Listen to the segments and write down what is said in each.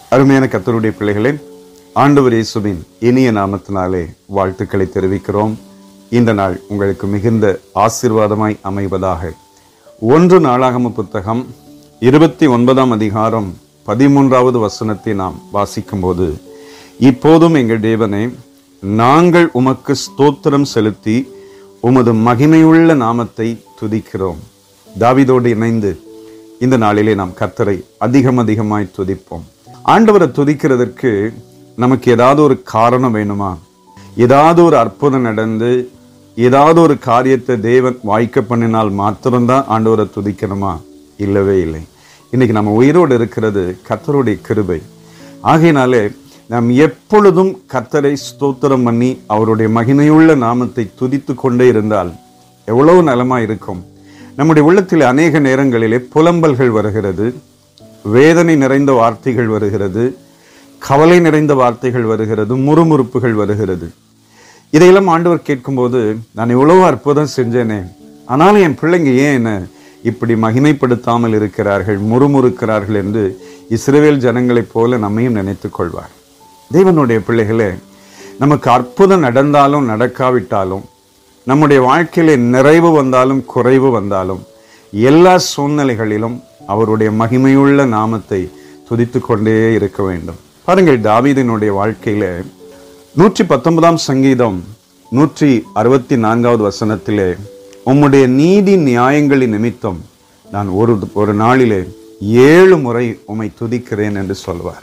அருமையான கர்த்தருடைய பிள்ளைகளே, ஆண்டவர் இயேசுவின் இனிய நாமத்தினாலே வாழ்த்துக்களை தெரிவிக்கிறோம். இந்த நாள் உங்களுக்கு மிகுந்த ஆசீர்வாதமாய் அமைவதாக. 1 நாளாகம புத்தகம் 29ஆம் அதிகாரம் 13வது வசனத்தை நாம் வாசிக்கும் போது, இப்போதும் எங்கள் தேவனே, நாங்கள் உமக்கு ஸ்தோத்திரம் செலுத்தி உமது மகிமையுள்ள நாமத்தை துதிக்கிறோம். தாவீதோடு இணைந்து இந்த நாளிலே நாம் கர்த்தரை அதிகமாய் துதிப்போம். ஆண்டவரை துதிக்கிறதற்கு நமக்கு ஏதாவது ஒரு காரணம் வேணுமா? ஏதாவது ஒரு அற்புதம் நடந்து ஏதாவது ஒரு காரியத்தை தேவன் வாய்க்க பண்ணினால் மாத்திரம்தான் ஆண்டவரை துதிக்கணுமா? இல்லவே இல்லை. இன்னைக்கு நம்ம உயிரோடு இருக்கிறது கர்த்தருடைய கிருபை. ஆகையினாலே நாம் எப்பொழுதும் கர்த்தரை ஸ்தோத்திரம் பண்ணி அவருடைய மகிமையுள்ள நாமத்தை துதித்து கொண்டே இருந்தால் எவ்வளவு நலமா இருக்கும். நம்முடைய உள்ளத்தில் அநேக நேரங்களிலே புலம்பல்கள் வருகிறது, வேதனை நிறைந்த வார்த்தைகள் வருகிறது, கவலை நிறைந்த வார்த்தைகள் வருகிறது, முறுமுறுப்புகள் வருகிறது. இதையெல்லாம் ஆண்டவர் கேட்கும்போது, நான் எவ்வளவு அற்புதம் செஞ்சேனே, ஆனாலும் என் பிள்ளைங்க ஏன் என்ன இப்படி மகிமைப்படுத்தாமல் இருக்கிறார்கள், முறுமுறுக்கிறார்கள் என்று இஸ்ரவேல் ஜனங்களைப் போல நம்மையும் நினைத்துக் கொள்வார். தேவனுடைய பிள்ளைகளே, நமக்கு அற்புதம் நடந்தாலும் நடக்காவிட்டாலும், நம்முடைய வாழ்க்கையிலே நிறைவு வந்தாலும் குறைவு வந்தாலும், எல்லா சூழ்நிலைகளிலும் அவருடைய மகிமையுள்ள நாமத்தை துதித்து கொண்டே இருக்க வேண்டும். பாருங்கள், தாவீதினுடைய வாழ்க்கையில 119ஆம் சங்கீதம் 164வது வசனத்திலே, உம்முடைய நீதி நியாயங்களின் நிமித்தம் நான் ஒரு நாளிலே 7 முறை உம்மை துதிக்கிறேன் என்று சொல்வார்.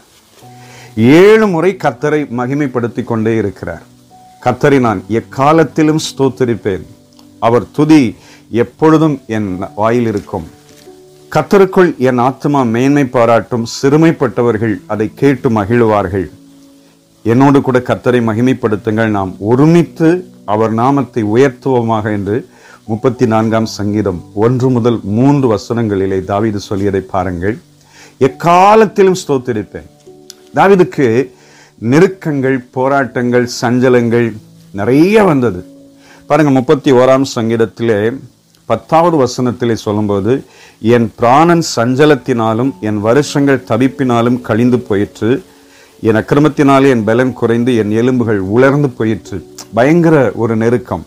7 முறை கர்த்தரை மகிமைப்படுத்தி கொண்டே இருக்கிறார். கர்த்தரை நான் எக்காலத்திலும் ஸ்தோத்திரிப்பேன், அவர் துதி எப்பொழுதும் என் வாயில் இருக்கும். கர்த்தருக்குள் என் ஆத்துமா மேன்மை பாராட்டும், சிறுமைப்பட்டவர்கள் அதை கேட்டு மகிழ்வார்கள். என்னோடு கூட கர்த்தரை மகிமைப்படுத்துங்கள், நாம் ஒருமித்து அவர் நாமத்தை உயர்த்துவோமாக என்று 34ஆம் சங்கீதம் 1 முதல் 3 வசனங்களிலே தாவீது சொல்லியதை பாருங்கள். எக்காலத்திலும் ஸ்தோத்திரிப்பேன். தாவீதுக்கு நெருக்கங்கள், போராட்டங்கள், சஞ்சலங்கள் நிறைய வந்தது. பாருங்க, 31ஆம் சங்கீதத்திலே 10வது வசனத்திலே சொல்லும்போது, என் பிராணன் சஞ்சலத்தினாலும் என் வருஷங்கள் தவிப்பினாலும் கழிந்து போயிற்று, என் அக்கிரமத்தினாலே என் பலன் குறைந்து என் எலும்புகள் உலர்ந்து போயிற்று. பயங்கர ஒரு நெருக்கம்.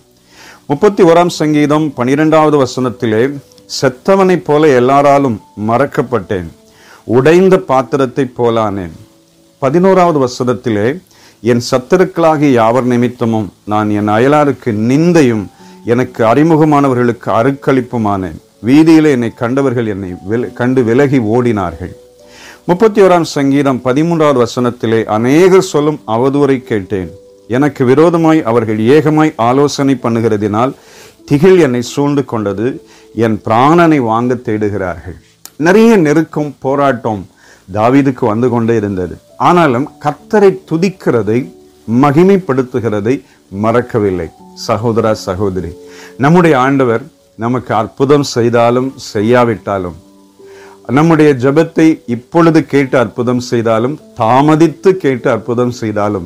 31ஆம் சங்கீதம் 12வது வசனத்திலே, செத்தவனைப் போல எல்லாராலும் மறக்கப்பட்டேன், உடைந்த பாத்திரத்தை போலானேன். 11வது வசனத்திலே, என் சத்துருக்களாகிய யாவர் நிமித்தமும் நான் என் அயலாருக்கு நிந்தையும் எனக்கு அறிமுகமானவர்களுக்கு அருக்களிப்புமானேன், வீதியிலே என்னை கண்டவர்கள் என்னை கண்டு விலகி ஓடினார்கள். 31ஆம் சங்கீதம் 13வது வசனத்திலே, அநேகர் சொல்லும் அவதூறை கேட்டேன், எனக்கு விரோதமாய் அவர்கள் ஏகமாய் ஆலோசனை பண்ணுகிறதினால் திகில் என்னை சூழ்ந்து கொண்டது, என் பிராணனை வாங்க தேடுகிறார்கள். நிறைய நெருக்கம், போராட்டம் தாவீதுக்கு வந்து கொண்டே இருந்தது. ஆனாலும் கர்த்தரை துதிக்கிறதை, மகிமைப்படுத்துகிறதை மறக்கவில்லை. சகோதரா, சகோதரி, நம்முடைய ஆண்டவர் நமக்கு அற்புதம் செய்தாலும் செய்யாவிட்டாலும், நம்முடைய ஜெபத்தை இப்பொழுது கேட்டு அற்புதம் செய்தாலும், தாமதித்து கேட்டு அற்புதம் செய்தாலும்,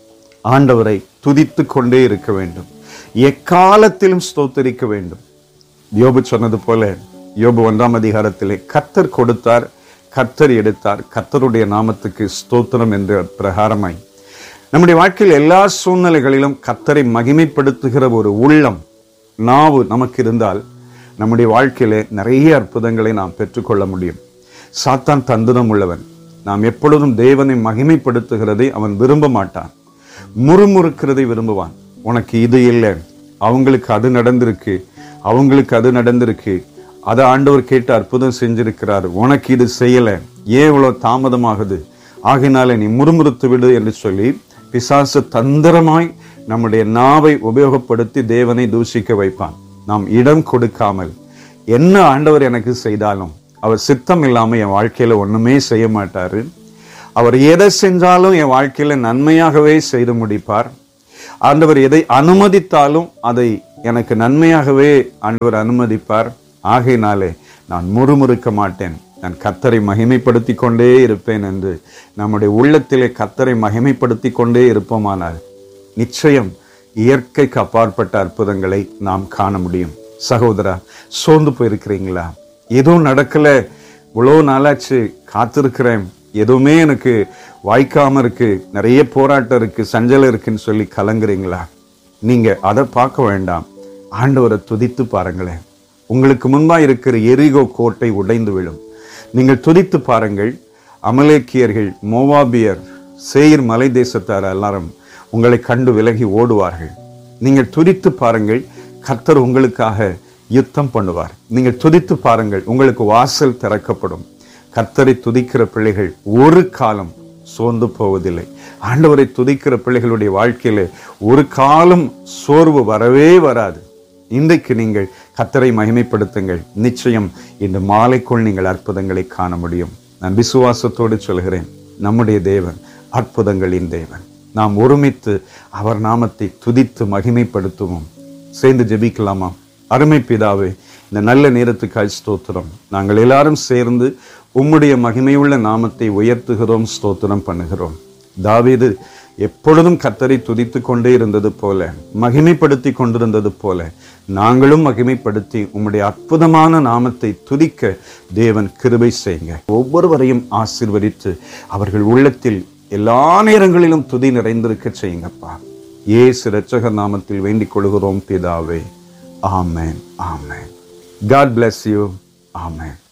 ஆண்டவரை துதித்து கொண்டே இருக்க வேண்டும். எக்காலத்திலும் ஸ்தோத்தரிக்க வேண்டும். யோபு சொன்னது போல, யோபு 1ஆம் அதிகாரத்திலே, கர்த்தர் கொடுத்தார், கர்த்தர் எடுத்தார், கர்த்தருடைய நாமத்துக்கு ஸ்தோத்திரம் என்ற பிரகாரமாய் நம்முடைய வாழ்க்கையில் எல்லா சூழ்நிலைகளிலும் கர்த்தரை மகிமைப்படுத்துகிற ஒரு உள்ளம், நாவு நமக்கு இருந்தால் நம்முடைய வாழ்க்கையிலே நிறைய அற்புதங்களை நாம் பெற்றுக்கொள்ள முடியும். சாத்தான் தந்திரம் உள்ளவன். நாம் எப்பொழுதும் தேவனை மகிமைப்படுத்துகிறதை அவன் விரும்ப மாட்டான், முறுமுறுக்கிறதை விரும்புவான். உனக்கு இது இல்லை, அவங்களுக்கு அது நடந்திருக்கு, அவங்களுக்கு அது நடந்திருக்கு, அதை ஆண்டவர் கேட்டு அற்புதம் செஞ்சிருக்கிறார், உனக்கு இது செய்யலை, ஏன் இவ்வளவு தாமதமாகுது, ஆகினாலே நீ முறுமுறுத்து விடு என்று சொல்லி பிசாசு தந்திரமாய் நம்முடைய நாவை உபயோகப்படுத்தி தேவனை தூஷிக்க வைப்பான். நாம் இடம் கொடுக்காமல், என்ன ஆண்டவர் எனக்கு செய்தாலும் அவர் சித்தம் இல்லாம என் வாழ்க்கையில ஒண்ணுமே செய்ய மாட்டாரு, அவர் எதை செஞ்சாலும் என் வாழ்க்கையில நன்மையாகவே செய்து முடிப்பார், ஆண்டவர் எதை அனுமதித்தாலும் அதை எனக்கு நன்மையாகவே ஆண்டவர் அனுமதிப்பார். ஆகையினாலே நான் முறுமுறுக்க மாட்டேன், நான் கர்த்தரை மகிமைப்படுத்தி கொண்டே இருப்பேன் என்று நம்முடைய உள்ளத்திலே கர்த்தரை மகிமைப்படுத்தி கொண்டே இருப்போமானால் நிச்சயம் இயற்கைக்கு அப்பாற்பட்ட அற்புதங்களை நாம் காண முடியும். சகோதரா, சோர்ந்து போயிருக்கிறீங்களா? ஏதோ நடக்கல, இவ்வளோ நாளாச்சு, காத்திருக்கிறேன், எதுவுமே எனக்கு வாய்க்காம இருக்கு, நிறைய போராட்டம் இருக்கு, சஞ்சலம் இருக்குன்னு சொல்லி கலங்குறீங்களா? நீங்க அதை பார்க்க வேண்டாம், ஆண்டவரை துதித்து பாருங்களேன். உங்களுக்கு முன்பா இருக்கிற எரிகோ கோட்டை உடைந்து விழும். நீங்கள் துதித்து பாருங்கள். அமலேக்கியர்கள், மோவாபியர், சேயீர் மலை தேசத்தார் எல்லாரும் உங்களை கண்டு விலகி ஓடுவார்கள். நீங்கள் துதித்து பாருங்கள், கர்த்தர் உங்களுக்காக யுத்தம் பண்ணுவார். நீங்கள் துதித்து பாருங்கள், உங்களுக்கு வாசல் திறக்கப்படும். கர்த்தரை துதிக்கிற பிள்ளைகள் ஒரு காலம் சோர்ந்து போவதில்லை. ஆண்டவரை துதிக்கிற பிள்ளைகளுடைய வாழ்க்கையில ஒரு காலம் சோர்வு வரவே வராது. இன்றைக்கு நீங்கள் கர்த்தரை மகிமைப்படுத்துங்கள். நிச்சயம் இந்த மாலைக்குள் நீங்கள் அற்புதங்களை காண முடியும். நான் விசுவாசத்தோடு சொல்கிறேன், நம்முடைய தேவன் அற்புதங்களின் தேவன். நாம் ஒருமித்து அவர் நாமத்தை துதித்து மகிமைப்படுத்துவோம். சேர்ந்து ஜெபிக்கலாமா? அருமை பிதாவே, இந்த நல்ல நேரத்துக்காய் ஸ்தோத்திரம். நாங்கள் எல்லாரும் சேர்ந்து உம்முடைய மகிமையுள்ள நாமத்தை உயர்த்துகிறோம், ஸ்தோத்திரம் பண்ணுகிறோம். தாவீது எப்பொழுதும் கர்த்தரை துதித்து கொண்டே இருந்தது போல, மகிமைப்படுத்தி கொண்டிருந்தது போல, நாங்களும் மகிமைப்படுத்தி உம்முடைய அற்புதமான நாமத்தை துதிக்க தேவன் கிருபை செய்யுங்க. ஒவ்வொருவரையும் ஆசீர்வதித்து அவர்கள் உள்ளத்தில் எல்லா நேரங்களிலும் துதி நிறைந்திருக்க செய்யுங்கப்பா. இயேசு இரட்சகர் நாமத்தில் வேண்டிக் கொள்கிறோம் பிதாவே. ஆமென், ஆமென். God bless you. Amen.